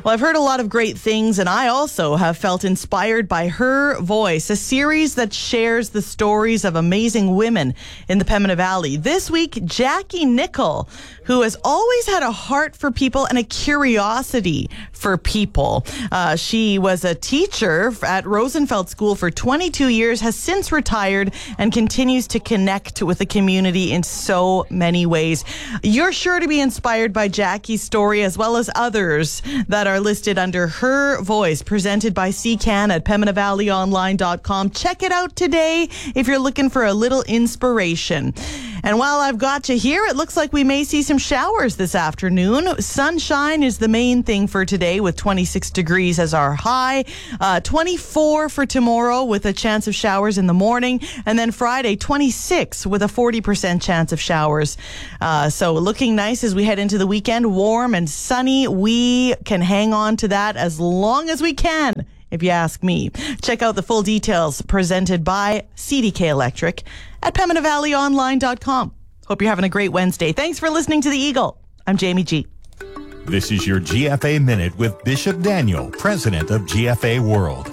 Well, I've heard a lot of great things, and I also have felt inspired by Her Voice, a series that shares the stories of amazing women in the Pembina Valley. This week, Jackie Nicol, who has always had a heart for people and a curiosity for people. She was a teacher at Rosenfeld School for 22 years, has since retired, and continues to connect with the community in so many ways. You're sure to be inspired by Jackie's story, as well as others that are listed under Her Voice, presented by CCAN at PembinaValleyOnline.com. Check it out today if you're looking for a little inspiration. And while I've got you here, it looks like we may see some showers this afternoon. Sunshine is the main thing for today, with 26 degrees as our high. 24 for tomorrow with a chance of showers in the morning. And then Friday, 26 with a 40% chance of showers. So looking nice as we head into the weekend. Warm and sunny. We can hang on to that as long as we can, if you ask me. Check out the full details presented by CDK Electric at PembinaValleyOnline.com. Hope you're having a great Wednesday. Thanks for listening to The Eagle. I'm Jamie G. This is your GFA Minute with Bishop Daniel, president of GFA World.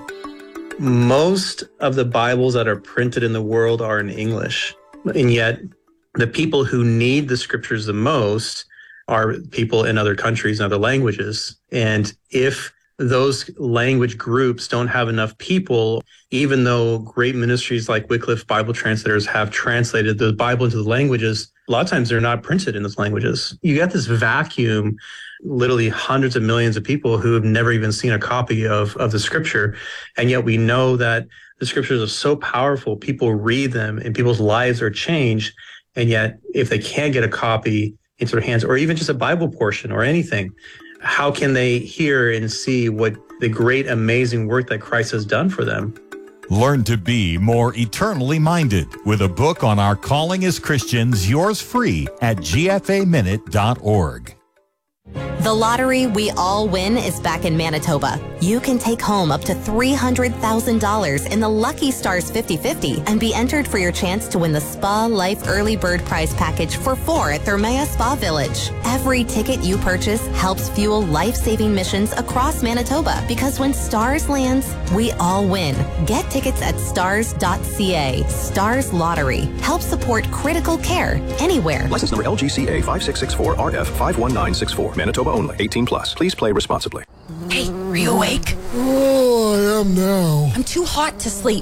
Most of the Bibles that are printed in the world are in English, and yet the people who need the scriptures the most are people in other countries and other languages. And if those language groups don't have enough people, even though great ministries like Wycliffe Bible Translators have translated the Bible into the languages, a lot of times they're not printed in those languages. You get this vacuum, literally hundreds of millions of people who have never even seen a copy of the scripture. And yet we know that the scriptures are so powerful, people read them and people's lives are changed. And yet if they can't get a copy into their hands, or even just a Bible portion or anything, how can they hear and see what the great, amazing work that Christ has done for them? Learn to be more eternally minded with a book on our calling as Christians, yours free at gfaminute.org. The lottery we all win is back in Manitoba. You can take home up to $300,000 in the Lucky Stars 50/50 and be entered for your chance to win the Spa Life Early Bird Prize Package for 4 at Thermea Spa Village. Every ticket you purchase helps fuel life-saving missions across Manitoba, because when Stars lands, we all win. Get tickets at stars.ca. Stars Lottery. Help support critical care anywhere. License number LGCA 5664RF 51964. Manitoba only. 18 plus. Please play responsibly. Hey, are you awake? Oh, I am now. I'm too hot to sleep.